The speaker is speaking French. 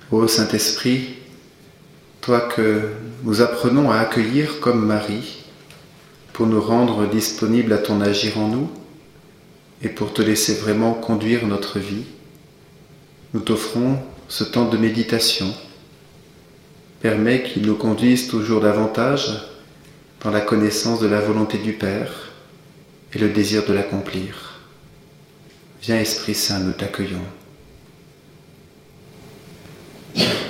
Ô Saint-Esprit, toi que nous apprenons à accueillir comme Marie, pour nous rendre disponibles à ton agir en nous et pour te laisser vraiment conduire notre vie, nous t'offrons ce temps de méditation. Permets qu'il nous conduise toujours davantage dans la connaissance de la volonté du Père et le désir de l'accomplir. Viens Esprit Saint, nous t'accueillons.